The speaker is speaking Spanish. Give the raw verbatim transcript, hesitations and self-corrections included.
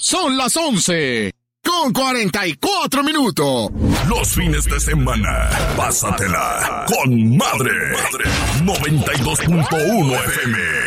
Son las once con cuarenta y cuatro minutos. Los fines de semana, pásatela con madre. noventa y dos punto uno F M.